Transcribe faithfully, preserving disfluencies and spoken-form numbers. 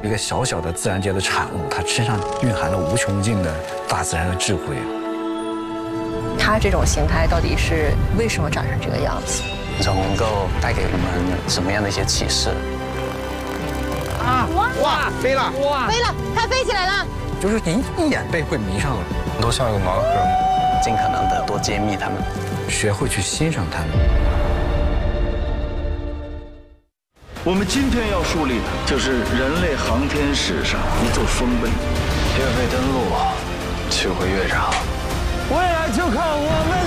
一个小小的自然界的产物，它身上蕴含了无穷尽的大自然的智慧。 它这种形态到底是为什么长成这个样子？ 能够带给我们什么样的一些启示？ 啊！哇，飞了！哇， 飞了，它飞起来了！ 就是你一眼被会迷上了， 都像一个盲盒，尽可能的多揭秘它们， 学会去欣赏它们。 我们今天要树立的就是人类航天史上一座丰碑。 月背登陆，取回月壤， 未来就靠我们。